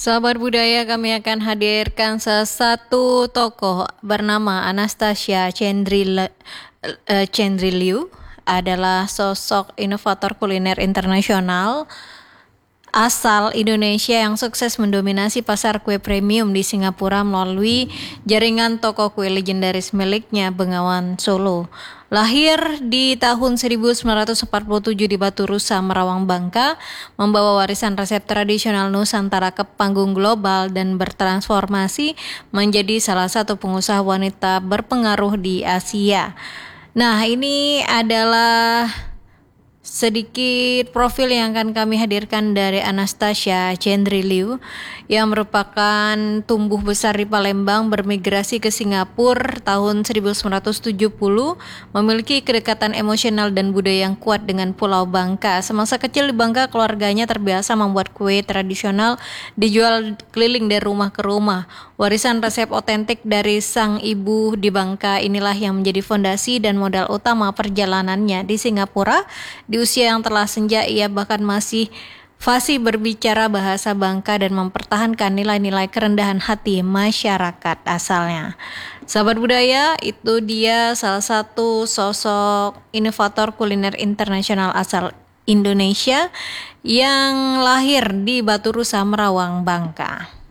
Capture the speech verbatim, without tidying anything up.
Sahabat budaya, kami akan hadirkan salah satu tokoh bernama Anastasia Cendril eh, Cendriliu, adalah sosok inovator kuliner internasional asal Indonesia yang sukses mendominasi pasar kue premium di Singapura melalui jaringan toko kue legendaris miliknya, Bengawan Solo. Lahir di tahun seribu sembilan ratus empat puluh tujuh di Batu Rusa, Merawang, Bangka, membawa warisan resep tradisional Nusantara ke panggung global dan bertransformasi menjadi salah satu pengusaha wanita berpengaruh di Asia. Nah, ini adalah sedikit profil yang akan kami hadirkan dari Anastasia Cendriliu, yang merupakan tumbuh besar di Palembang, bermigrasi ke Singapura tahun seribu sembilan ratus tujuh puluh, memiliki kedekatan emosional dan budaya yang kuat dengan Pulau Bangka. Semasa kecil di Bangka, keluarganya terbiasa membuat kue tradisional dijual keliling dari rumah ke rumah. Warisan resep otentik dari sang ibu di Bangka inilah yang menjadi fondasi dan modal utama perjalanannya di Singapura. Di usia yang telah senja, ia bahkan masih fasih berbicara bahasa Bangka dan mempertahankan nilai-nilai kerendahan hati masyarakat asalnya. Sahabat budaya, itu dia salah satu sosok inovator kuliner internasional asal Indonesia yang lahir di Batu Rusa, Merawang, Bangka.